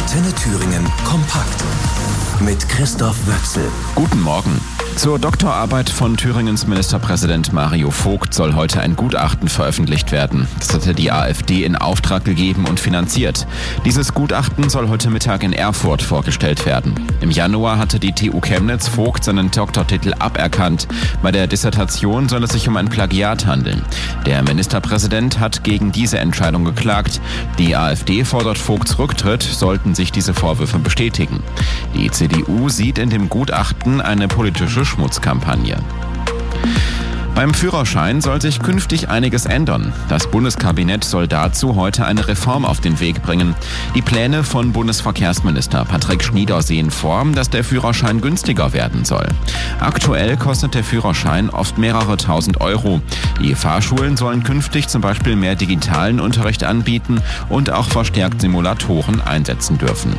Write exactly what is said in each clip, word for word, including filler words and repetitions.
Antenne Thüringen kompakt mit Christoph Wöchsel. Guten Morgen. Zur Doktorarbeit von Thüringens Ministerpräsident Mario Vogt soll heute ein Gutachten veröffentlicht werden. Das hatte die AfD in Auftrag gegeben und finanziert. Dieses Gutachten soll heute Mittag in Erfurt vorgestellt werden. Im Januar hatte die T U Chemnitz Vogt seinen Doktortitel aberkannt. Bei der Dissertation soll es sich um ein Plagiat handeln. Der Ministerpräsident hat gegen diese Entscheidung geklagt. Die AfD fordert Vogts Rücktritt, sollten sich diese Vorwürfe bestätigen. Die C D U sieht in dem Gutachten eine politische Schmutzkampagne. Beim Führerschein soll sich künftig einiges ändern. Das Bundeskabinett soll dazu heute eine Reform auf den Weg bringen. Die Pläne von Bundesverkehrsminister Patrick Schnieder sehen vor, dass der Führerschein günstiger werden soll. Aktuell kostet der Führerschein oft mehrere tausend Euro. Die Fahrschulen sollen künftig zum Beispiel mehr digitalen Unterricht anbieten und auch verstärkt Simulatoren einsetzen dürfen.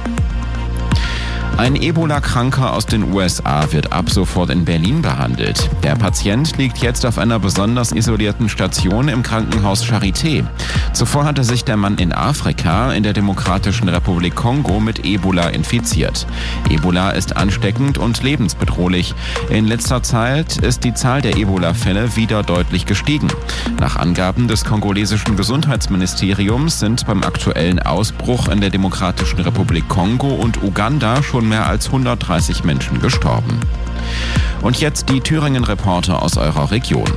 Ein Ebola-Kranker aus den U S A wird ab sofort in Berlin behandelt. Der Patient liegt jetzt auf einer besonders isolierten Station im Krankenhaus Charité. Zuvor hatte sich der Mann in Afrika, in der Demokratischen Republik Kongo, mit Ebola infiziert. Ebola ist ansteckend und lebensbedrohlich. In letzter Zeit ist die Zahl der Ebola-Fälle wieder deutlich gestiegen. Nach Angaben des kongolesischen Gesundheitsministeriums sind beim aktuellen Ausbruch in der Demokratischen Republik Kongo und Uganda schon mehr als hundertdreißig Menschen gestorben. Und jetzt die Thüringen-Reporter aus eurer Region.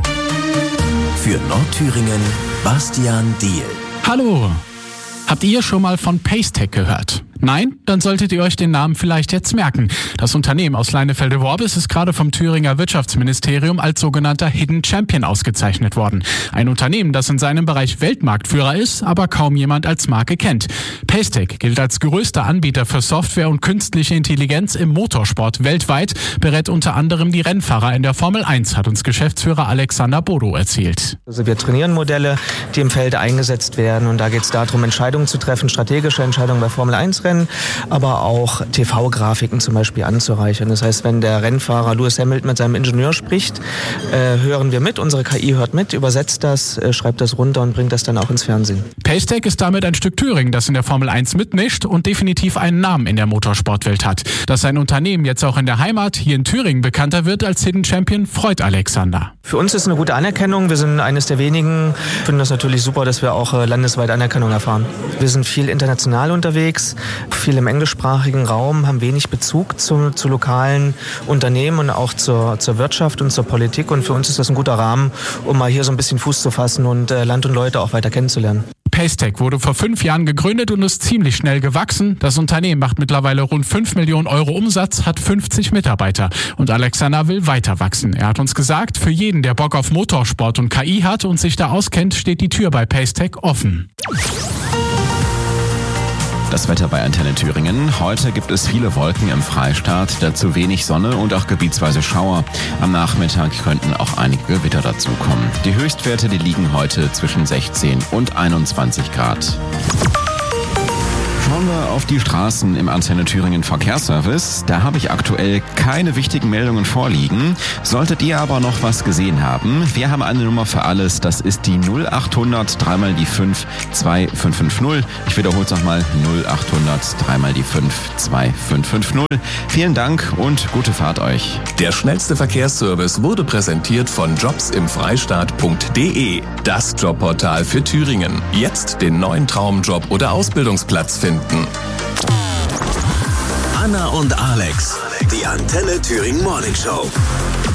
Für Nordthüringen Bastian Diehl. Hallo! Habt ihr schon mal von Paystack gehört? Nein? Dann solltet ihr euch den Namen vielleicht jetzt merken. Das Unternehmen aus Leinefelde-Worbis ist gerade vom Thüringer Wirtschaftsministerium als sogenannter Hidden Champion ausgezeichnet worden. Ein Unternehmen, das in seinem Bereich Weltmarktführer ist, aber kaum jemand als Marke kennt. Paystack gilt als größter Anbieter für Software und künstliche Intelligenz im Motorsport weltweit, berät unter anderem die Rennfahrer in der Formel eins, hat uns Geschäftsführer Alexander Bodo erzählt. Also wir trainieren Modelle, die im Feld eingesetzt werden, und da geht es darum, Entscheidungen zu treffen, strategische Entscheidungen bei Formel eins Rennen, aber auch T V-Grafiken zum Beispiel anzureichern. Das heißt, wenn der Rennfahrer Lewis Hamilton mit seinem Ingenieur spricht, äh, hören wir mit, unsere K I hört mit, übersetzt das, äh, schreibt das runter und bringt das dann auch ins Fernsehen. Paystack ist damit ein Stück Thüringen, das in der Formel eins mitmischt und definitiv einen Namen in der Motorsportwelt hat. Dass sein Unternehmen jetzt auch in der Heimat, hier in Thüringen, bekannter wird als Hidden Champion, freut Alexander. Für uns ist es eine gute Anerkennung. Wir sind eines der wenigen. Wir finden das natürlich super, dass wir auch äh, landesweit Anerkennung erfahren. Wir sind viel international unterwegs, viel im englischsprachigen Raum, haben wenig Bezug zu, zu lokalen Unternehmen und auch zur, zur Wirtschaft und zur Politik. Und für uns ist das ein guter Rahmen, um mal hier so ein bisschen Fuß zu fassen und äh, Land und Leute auch weiter kennenzulernen. Paystack wurde vor fünf Jahren gegründet und ist ziemlich schnell gewachsen. Das Unternehmen macht mittlerweile rund fünf Millionen Euro Umsatz, hat fünfzig Mitarbeiter. Und Alexander will weiter wachsen. Er hat uns gesagt, für jeden, der Bock auf Motorsport und K I hat und sich da auskennt, steht die Tür bei Paystack offen. Das Wetter bei Antenne Thüringen. Heute gibt es viele Wolken im Freistaat, dazu wenig Sonne und auch gebietsweise Schauer. Am Nachmittag könnten auch einige Gewitter dazukommen. Die Höchstwerte, die liegen heute zwischen sechzehn und einundzwanzig Grad. Schauen wir auf die Straßen im Antenne Thüringen Verkehrsservice. Da habe ich aktuell keine wichtigen Meldungen vorliegen. Solltet ihr aber noch was gesehen haben, wir haben eine Nummer für alles. Das ist die null achthundert dreimal die fünf zwei fünf fünf null. Ich wiederhole es nochmal, null achthundert dreimal die fünf zwei fünf fünf null. Vielen Dank und gute Fahrt euch. Der schnellste Verkehrsservice wurde präsentiert von jobs im freistaat punkt de. Das Jobportal für Thüringen. Jetzt den neuen Traumjob oder Ausbildungsplatz finden. Anna und Alex, die Antenne Thüringen Morning Show.